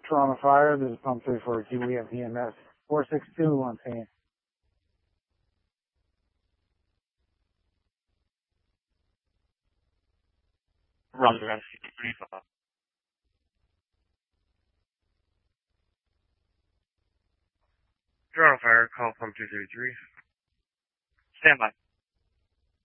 Toronto Fire, this is Pump 342. We have EMS 462 on scene. Roger, that's 65. Toronto Fire, call Pump 233. Stand by.